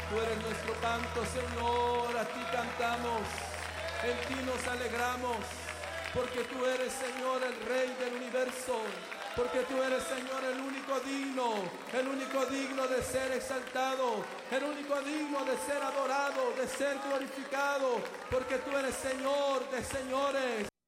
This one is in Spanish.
Tú eres nuestro canto, Señor, a ti cantamos, en ti nos alegramos, porque tú eres, Señor, el Rey del universo, porque tú eres, Señor, el único digno de ser exaltado, el único digno de ser adorado, de ser glorificado, porque tú eres Señor de señores.